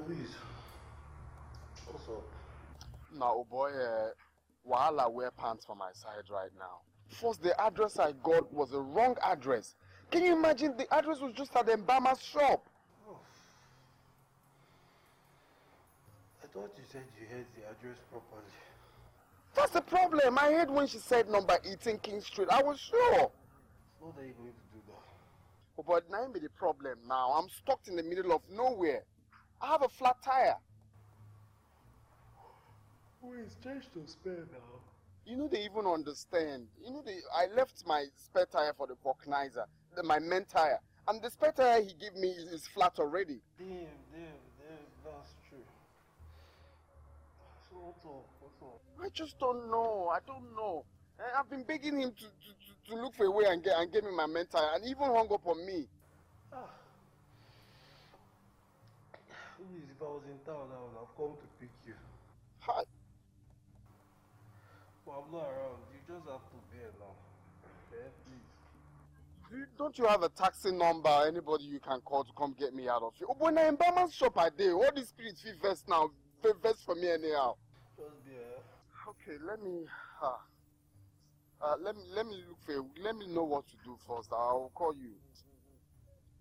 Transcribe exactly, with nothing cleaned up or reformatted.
Please. What's up? Now, oh boy, uh, Wahala wear pants for my side right now. First, the address I got was a wrong address. Can you imagine? The address was just at the Mbama's shop. Oh. I thought you said you had the address properly. That's the problem. I heard when she said number eighteen King Street. I was sure. What are you going to do now? Oh, but now be the problem now. I'm stuck in the middle of nowhere. I have a flat tire. Wait, it's changed to spare now. You know they even understand. You know they. I left my spare tire for the vulcanizer, the, my main tire, and the spare tire he gave me is, is flat already. Damn, damn, damn, that's true. So what's up? What's up? I just don't know. I don't know. I've been begging him to, to, to, to look for a way and get and get me my main tire, and he even hung up on me. Ah. Please, if I was in town, I would have come to pick you. Hi. Well, I'm not around. You just have to bear now. Okay, please. Don't you have a taxi number, anybody you can call to come get me out of here? Oh, when I'm in Bama's shop I did. All these spirits feel vest now. Feel vest for me anyhow. Just bear. Okay, let me uh, uh let me let me look for let me know what to do first. I'll call you.